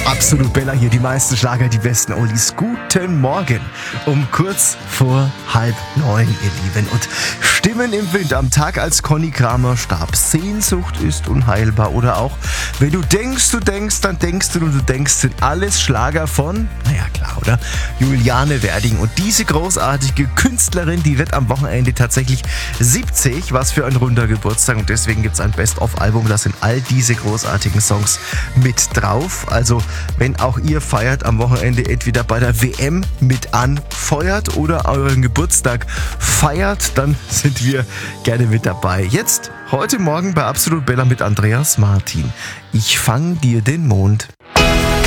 Absolut Bella hier, die meisten Schlager, die besten Oldies. Guten Morgen um kurz vor 8:30, ihr Lieben. Und Stimmen im Wind am Tag, als Conny Kramer starb. Sehnsucht ist unheilbar. Oder auch, wenn du denkst, dann denkst du und du denkst, sind alles Schlager von, naja klar, oder? Juliane Werding. Und diese großartige Künstlerin, die wird am Wochenende tatsächlich 70. Was für ein runder Geburtstag. Und deswegen gibt es ein Best-of-Album, da sind all diese großartigen Songs mit drauf. Also wenn auch ihr feiert am Wochenende, entweder bei der WM mit anfeuert oder euren Geburtstag feiert, dann sind wir gerne mit dabei. Jetzt, heute Morgen bei Absolut Bella mit Andreas Martin. Ich fang dir den Mond.